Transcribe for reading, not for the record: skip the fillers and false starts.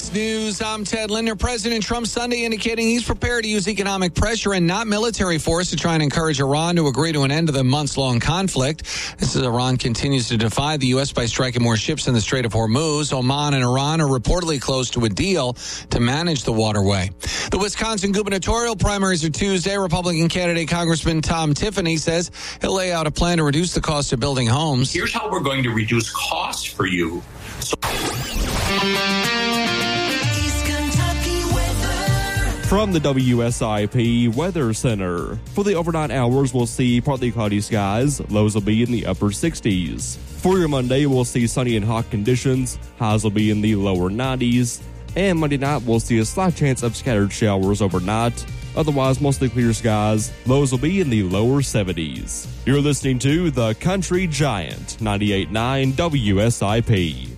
Fox News, I'm Ted Linder. President Trump Sunday indicating he's prepared to use economic pressure and not military force to try and encourage Iran to agree to an end to the months-long conflict. This is Iran continues to defy the U.S. by striking more ships in the Strait of Hormuz. Oman and Iran are reportedly close to a deal to manage the waterway. The Wisconsin gubernatorial primaries are Tuesday. Republican candidate Congressman Tom Tiffany says he'll lay out a plan to reduce the cost of building homes. Here's how we're going to reduce costs for you. From the WSIP Weather Center. For the overnight hours, we'll see partly cloudy skies. Lows will be in the upper 60s. For your Monday, we'll see sunny and hot conditions. Highs will be in the lower 90s. And Monday night, we'll see a slight chance of scattered showers overnight. Otherwise, mostly clear skies. Lows will be in the lower 70s. You're listening to The Country Giant, 98.9 WSIP.